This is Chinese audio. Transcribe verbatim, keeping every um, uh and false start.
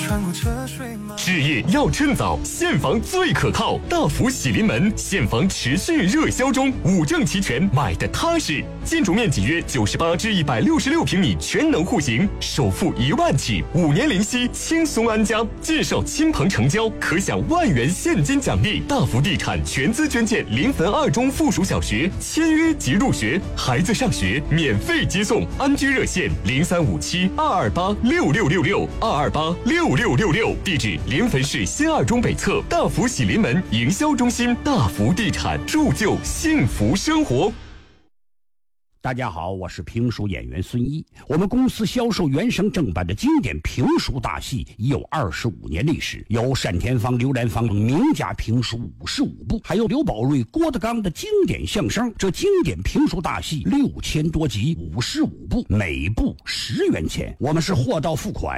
置业要趁早，现房最可靠。大福喜临门，现房持续热销中，五证齐全，买的踏实。建筑面积约九十八至一百六十六平米，全能户型，首付一万起，五年零息，轻松安家。介绍亲朋成交，可享万元现金奖励。大福地产全资捐建临汾二中附属小学，签约即入学，孩子上学免费接送。安居热线零三五七二二八六六六六二二八六六六六，地址临汾市新二中北侧大福喜临门营销中心。大福地产，铸就幸福生活。 大家好，我是评书演员孙一。我们公司销售原声正版的经典评书大戏已有二十五年历史，有单田芳、刘兰芳名家评书五十五部，还有刘宝瑞、郭德纲的经典相声。这经典评书大戏六千多集，五十五部，每部十元钱。我们是货到付款，